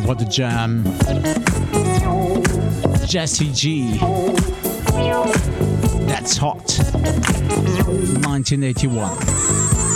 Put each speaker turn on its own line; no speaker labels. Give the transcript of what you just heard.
what a jam. Jessie G. That's hot. 1981.